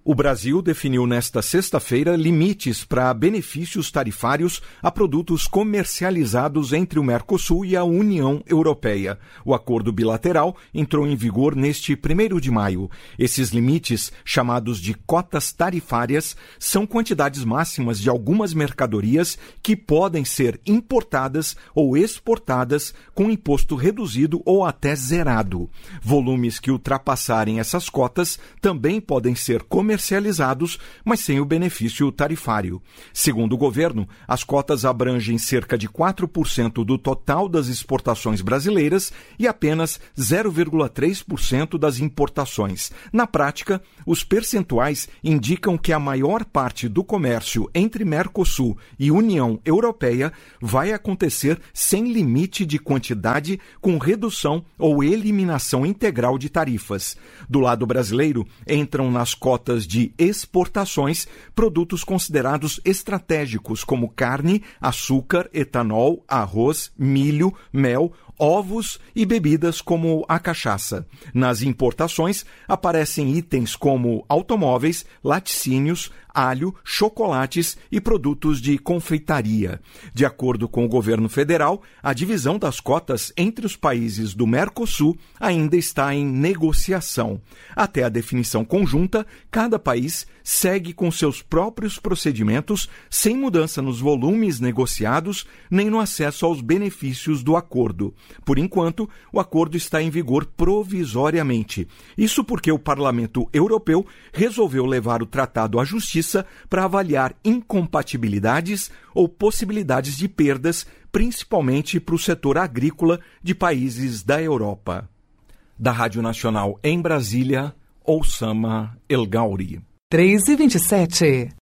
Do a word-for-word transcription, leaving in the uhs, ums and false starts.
O Brasil definiu nesta sexta-feira limites para benefícios tarifários a produtos comercializados entre o Mercosul e a União Europeia. O acordo bilateral entrou em vigor neste primeiro de maio. Esses limites, chamados de cotas tarifárias, são quantidades máximas de algumas mercadorias que podem ser importadas ou exportadas com imposto reduzido ou até zerado. Volumes que ultrapassarem essas cotas também podem ser comercializados comercializados, mas sem o benefício tarifário. Segundo o governo, as cotas abrangem cerca de quatro por cento do total das exportações brasileiras e apenas zero vírgula três por cento das importações. Na prática, os percentuais indicam que a maior parte do comércio entre Mercosul e União Europeia vai acontecer sem limite de quantidade, com redução ou eliminação integral de tarifas. Do lado brasileiro, entram nas cotas de exportações produtos considerados estratégicos como carne, açúcar, etanol, arroz, milho, mel, ovos e bebidas como a cachaça. Nas importações aparecem itens como automóveis, laticínios, alho, chocolates e produtos de confeitaria. De acordo com o governo federal, a divisão das cotas entre os países do Mercosul ainda está em negociação. Até a definição conjunta, cada país segue com seus próprios procedimentos, sem mudança nos volumes negociados nem no acesso aos benefícios do acordo. Por enquanto, o acordo está em vigor provisoriamente. Isso porque o Parlamento Europeu resolveu levar o tratado à justiça para avaliar incompatibilidades ou possibilidades de perdas, principalmente para o setor agrícola de países da Europa. Da Rádio Nacional em Brasília, Oussama El Gauri. três e vinte e sete.